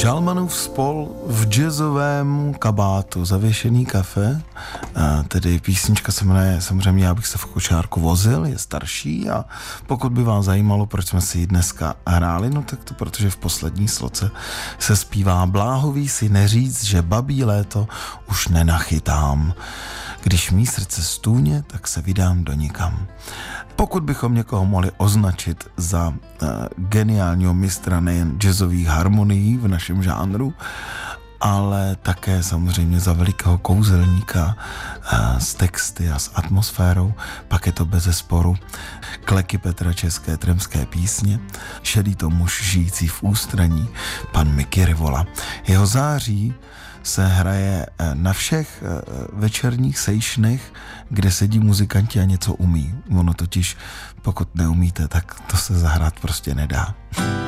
Žalmanův spol v jazzovém kabátu, Zavěšený kafe, tedy písnička se jmenuje samozřejmě Já bych se v kočárku vozil, je starší a pokud by vás zajímalo, proč jsme si ji dneska hráli, no tak to protože v poslední sloce se zpívá Bláhový si neříct, že babí léto už nenachytám. Když mý srdce stůně, tak se vydám do nikam. Pokud bychom někoho mohli označit za geniálního mistra nejen jazzových harmonií v našem žánru, ale také samozřejmě za velikého kouzelníka s texty a s atmosférou, pak je to bezesporu Kleky Petra České tremské písně, šedý to muž žijící v ústraní, pan Mickey Rivola. Jeho září se hraje na všech večerních sejšnech, kde sedí muzikanti a něco umí. Ono totiž, pokud neumíte, tak to se zahrát prostě nedá.